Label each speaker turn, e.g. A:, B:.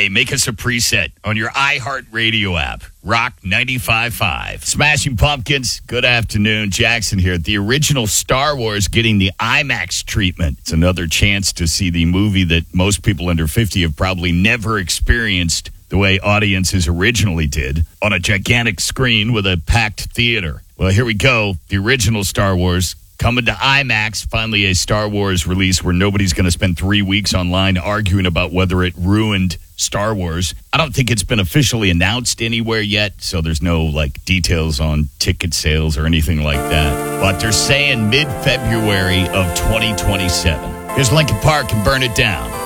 A: Hey, make us a preset on your iHeartRadio app. Rock 95.5. Smashing Pumpkins, good afternoon. Jackson here. The original Star Wars getting the IMAX treatment. It's another chance to see the movie that most people under 50 have probably never experienced the way audiences originally did, on a gigantic screen with a packed theater. Well, here we go. The original Star Wars coming to IMAX. Finally, a Star Wars release where nobody's going to spend 3 weeks online arguing about whether it ruined Star Wars. I don't think it's been officially announced anywhere yet, so there's no details on ticket sales or anything like that. But they're saying mid-February of 2027. Here's Linkin Park and Burn It Down.